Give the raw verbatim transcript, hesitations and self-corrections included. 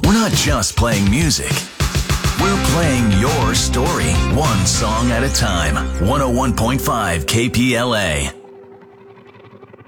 We're not just playing music. We're playing your story, one song at a time. one oh one point five K P L A.